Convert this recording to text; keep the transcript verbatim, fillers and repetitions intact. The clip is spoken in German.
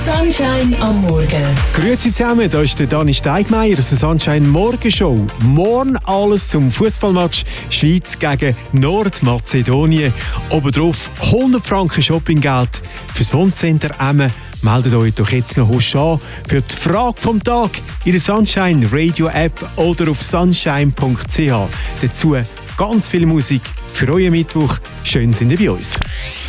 Sunshine am Morgen. Grüezi zusammen, da ist der Dani Steigmeier aus der Sunshine Morgenshow. Morgen alles zum Fußballmatch Schweiz gegen Nordmazedonien. Obendrauf hundert Franken Shoppinggeld fürs Wohncenter Emmen. Meldet euch doch jetzt noch husch an für die Frage vom Tag in der Sunshine Radio App oder auf sunshine punkt c h. Dazu ganz viel Musik für euren Mittwoch. Schön sind ihr bei uns.